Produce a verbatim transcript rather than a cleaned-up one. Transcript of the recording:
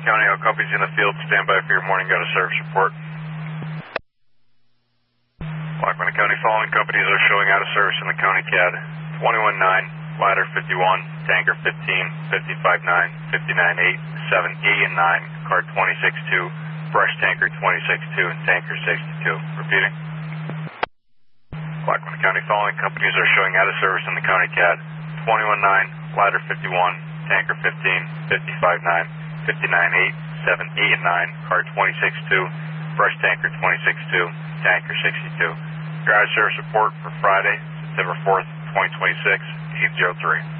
County, all companies in the field, stand by for your morning out of service report. Lackawanna County, following companies are showing out of service in the county C A D. twenty-one nine, ladder fifty-one, tanker fifteen, fifty-five nine, fifty-nine eight, seven E and nine, car twenty-six two, brush tanker twenty-six two, and tanker sixty-two. Repeating. Lackawanna County, following companies are showing out of service in the county C A D. twenty-one nine, ladder fifty-one, tanker fifteen, fifty-five nine, fifty-nine eight, seven E and nine, car twenty-six two, brush tanker twenty-six two, tanker sixty-two. Your out of service report for Friday, September fourth, twenty twenty-six, eight oh three.